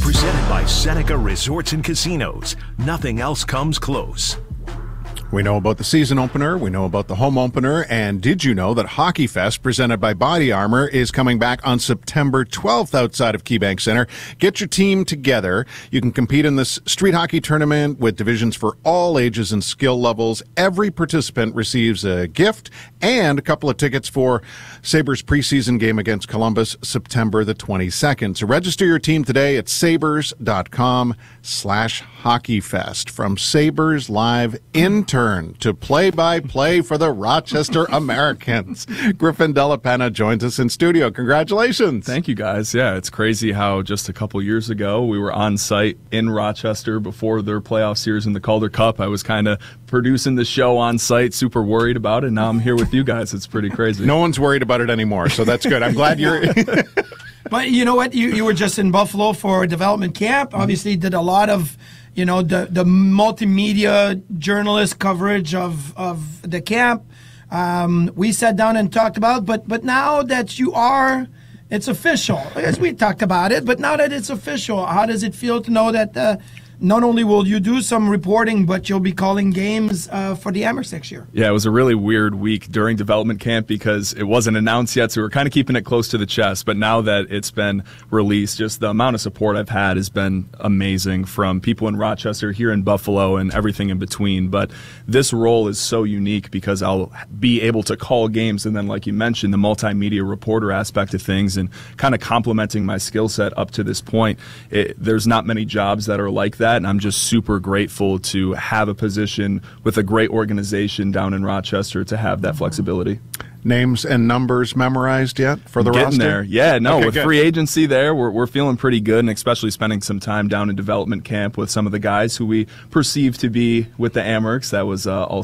Presented by Seneca Resorts and Casinos. Nothing else comes close. We know about the season opener, we know about the home opener, and did you know that Hockey Fest, presented by Body Armor, is coming back on September 12th outside of KeyBank Center? Get your team together. You can compete in this street hockey tournament with divisions for all ages and skill levels. Every participant receives a gift and a couple of tickets for Sabres preseason game against Columbus, September the 22nd. So register your team today at sabres.com/hockeyfest. From Sabres Live intern to play-by-play for the Rochester Americans, Griffin Della Penna joins us in studio. Congratulations. Thank you, guys. Yeah, it's crazy how just a couple years ago we were on site in Rochester before their playoff series in the Calder Cup. I was kind of producing the show on site, super worried about it. Now I'm here with you guys. It's pretty crazy. No one's worried about it anymore, so that's good. I'm glad you're... But you know what? You were just in Buffalo for development camp. Obviously did a lot of, the multimedia journalist coverage of the camp. We sat down and talked about, but now that it's official, as we talked about it, but now that it's official, how does it feel to know that not only will you do some reporting, but you'll be calling games for the Amherst next year? Yeah, it was a really weird week during development camp because it wasn't announced yet, so we were kind of keeping it close to the chest. But now that it's been released, just the amount of support I've had has been amazing from people in Rochester, here in Buffalo, and everything in between. But this role is so unique because I'll be able to call games, and then, like you mentioned, the multimedia reporter aspect of things and kind of complementing my skill set up to this point. There's not many jobs that are like that. And I'm just super grateful to have a position with a great organization down in Rochester to have that flexibility. Names and numbers memorized yet for the roster? Getting there. Yeah, no, okay, with good. free agency there, we're feeling pretty good, and especially spending some time down in development camp with some of the guys who we perceive to be with the Amerks. That was all